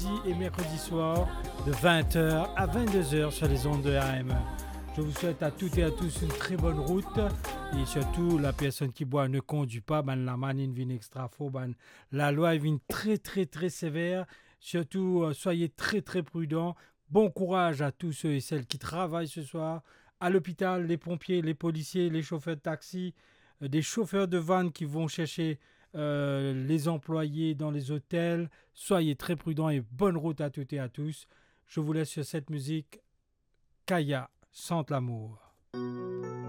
Et mercredi soir de 20h à 22h sur les ondes de RM. Je vous souhaite à toutes et à tous une très bonne route et surtout la personne qui boit ne conduit pas, ben la manine vient extra faux, ben la loi vient très très très sévère. Surtout soyez très très prudents. Bon courage à tous ceux et celles qui travaillent ce soir à l'hôpital, les pompiers, les policiers, les chauffeurs de taxi, des chauffeurs de van qui vont chercher les employés dans les hôtels. Soyez très prudents et bonne route à toutes et à tous. Je vous laisse sur cette musique. Kaya, Sente l'amour.